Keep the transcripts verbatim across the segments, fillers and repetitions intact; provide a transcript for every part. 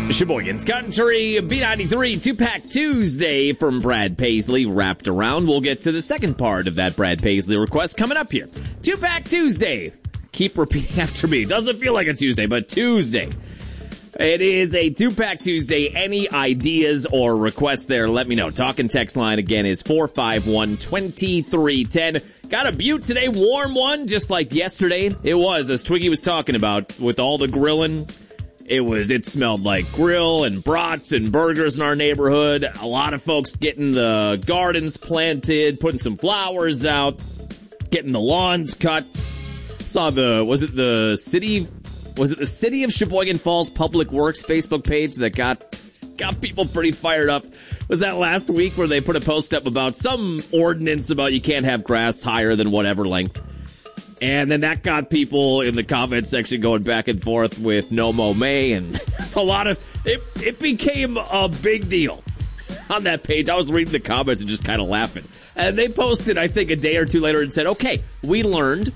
Sheboygan's Country, B ninety-three, two-pack Tuesday from Brad Paisley wrapped around. We'll get to the second part of that Brad Paisley request coming up here. Two-pack Tuesday. Keep repeating after me. Doesn't feel like a Tuesday, but Tuesday. It is a two-pack Tuesday. Any ideas or requests there, let me know. Talk and text line again is four five one, two three one zero. Got a Butte today, warm one, just like yesterday. It was, as Twiggy was talking about, with all the grilling. It was, it smelled like grill and brats and burgers in our neighborhood. A lot of folks getting the gardens planted, putting some flowers out, getting the lawns cut. Saw the, was it the city, was it the City of Sheboygan Falls Public Works Facebook page that got, got people pretty fired up? Was that last week where they put a post up about some ordinance about you can't have grass higher than whatever length? And then that got people in the comment section going back and forth with No Mo May, and it's a lot of, it, it became a big deal on that page. I was reading the comments and just kind of laughing. And they posted, I think, a day or two later and said, okay, we learned.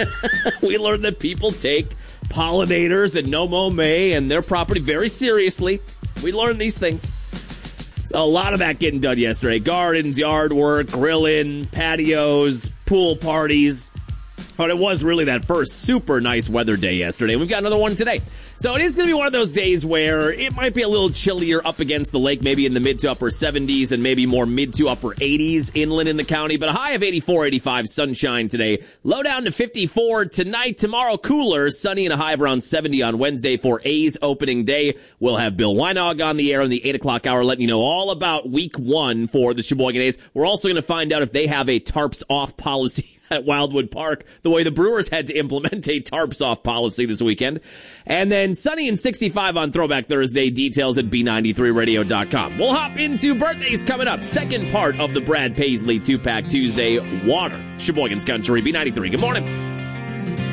we learned that people take pollinators and No Mo May and their property very seriously. We learned these things. So a lot of that getting done yesterday. Gardens, yard work, grilling, patios, pool parties. But it was really that first super nice weather day yesterday. We've got another one today. So it is going to be one of those days where it might be a little chillier up against the lake, maybe in the mid to upper seventies and maybe more mid to upper eighties inland in the county. But a high of eighty-four, eighty-five, sunshine today. Low down to fifty-four tonight. Tomorrow cooler, sunny and a high of around seventy on Wednesday for A's opening day. We'll have Bill Weinog on the air in the eight o'clock hour letting you know all about week one for the Sheboygan A's. We're also going to find out if they have a tarps off policy at Wildwood Park, the way the Brewers had to implement a tarps off policy this weekend. And then sunny and sixty-five on Throwback Thursday. Details at B ninety-three radio dot com. We'll hop into birthdays coming up. Second part of the Brad Paisley two-pack Tuesday. Water. Sheboygan's Country, B ninety-three. Good morning.